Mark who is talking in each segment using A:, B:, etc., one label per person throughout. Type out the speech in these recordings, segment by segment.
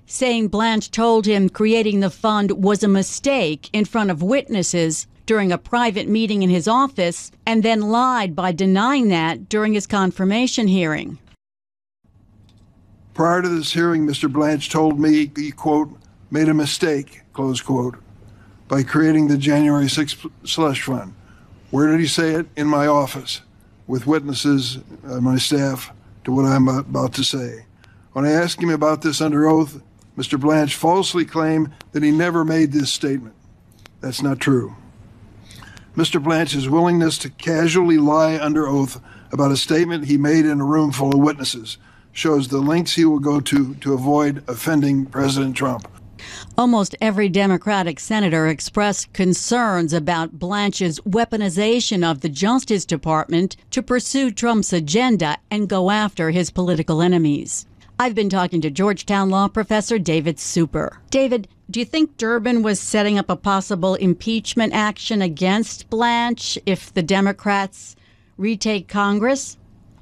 A: saying Blanche told him creating the fund was a mistake in front of witnesses during a private meeting in his office, and then lied by denying that during his confirmation hearing.
B: Prior to this hearing, Mr. Blanche told me he, quote, made a mistake, close quote, by creating the January 6th slush fund. Where did he say it? In my office, with witnesses, my staff, to what I'm about to say. When I asked him about this under oath, Mr. Blanche falsely claimed that he never made this statement. That's not true. Mr. Blanche's willingness to casually lie under oath about a statement he made in a room full of witnesses shows the lengths he will go to avoid offending President Trump.
A: Almost every Democratic senator expressed concerns about Blanche's weaponization of the Justice Department to pursue Trump's agenda and go after his political enemies. I've been talking to Georgetown law professor David Super. David, do you think Durbin was setting up a possible impeachment action against Blanche if the Democrats retake Congress?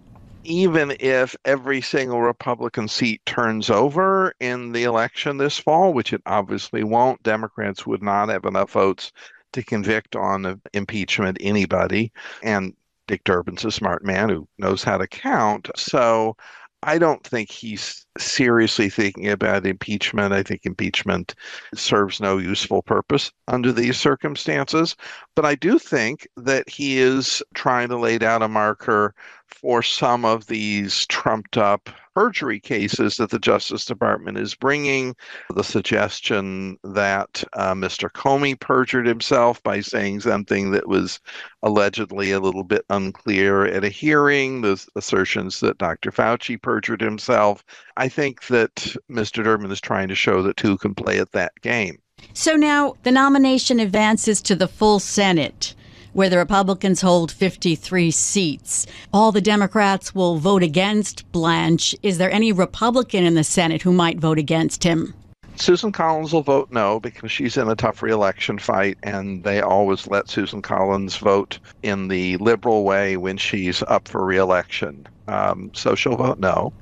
C: Even if every single Republican seat turns over in the election this fall, which it obviously won't, Democrats would not have enough votes to convict on impeachment anybody. And Dick Durbin's a smart man who knows how to count. So I don't think he's seriously thinking about impeachment. I think impeachment serves no useful purpose under these circumstances. But I do think that he is trying to lay down a marker for some of these trumped up perjury cases that the Justice Department is bringing. The suggestion that Mr. Comey perjured himself by saying something that was allegedly a little bit unclear at a hearing, the assertions that Dr. Fauci perjured himself. I think that Mr. Durbin is trying to show that two can play at that game.
A: So now the nomination advances to the full Senate, where the Republicans hold 53 seats. All the Democrats will vote against Blanche. Is there any Republican in the Senate who might vote against him?
C: Susan Collins will vote no because she's in a tough re-election fight, and they always let Susan Collins vote in the liberal way when she's up for re-election. So she'll vote no.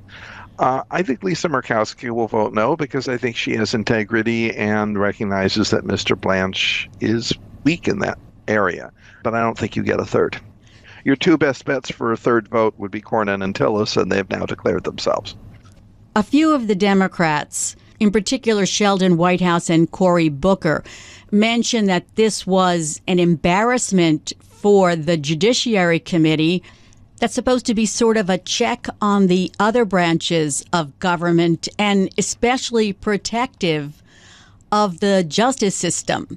C: I think Lisa Murkowski will vote no because I think she has integrity and recognizes that Mr. Blanche is weak in that area. But I don't think you get a third. Your two best bets for a third vote would be Cornyn and Tillis, and they've now declared themselves.
A: A few of the Democrats, in particular Sheldon Whitehouse and Cory Booker, mentioned that this was an embarrassment for the Judiciary Committee that's supposed to be sort of a check on the other branches of government and especially protective of the justice system.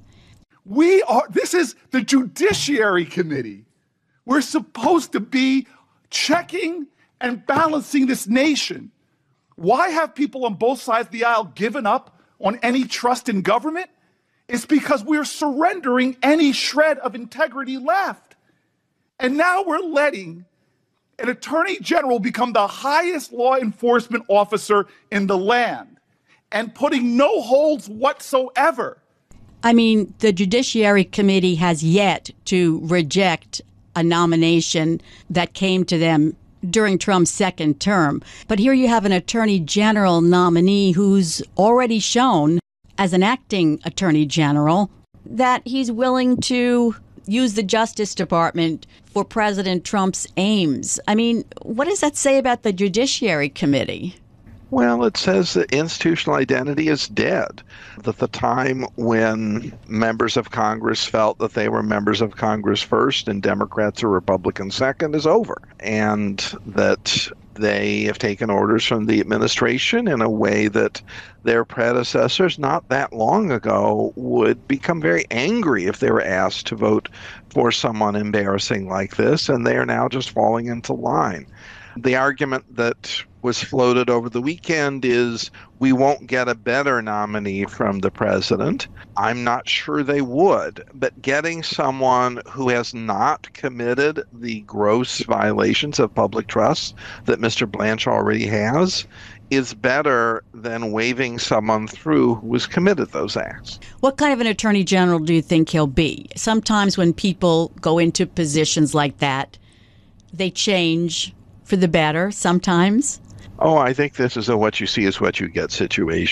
D: This is the Judiciary Committee. We're supposed to be checking and balancing this nation. Why have people on both sides of the aisle given up on any trust in government? It's because we're surrendering any shred of integrity left. And now we're letting an attorney general become the highest law enforcement officer in the land and putting no holds whatsoever.
A: I mean, the Judiciary Committee has yet to reject a nomination that came to them during Trump's second term. But here you have an attorney general nominee who's already shown, as an acting attorney general, that he's willing to use the Justice Department for President Trump's aims. I mean, what does that say about the Judiciary Committee?
C: Well, it says that institutional identity is dead, that the time when members of Congress felt that they were members of Congress first and Democrats or Republicans second is over, and that they have taken orders from the administration in a way that their predecessors not that long ago would become very angry if they were asked to vote for someone embarrassing like this, and they are now just falling into line. The argument that was floated over the weekend is we won't get a better nominee from the president. I'm not sure they would, but getting someone who has not committed the gross violations of public trust that Mr. Blanche already has is better than waving someone through who has committed those acts.
A: What kind of an attorney general do you think he'll be? Sometimes when people go into positions like that, they change for the better sometimes.
C: Oh, I think this is a what you see is what you get situation.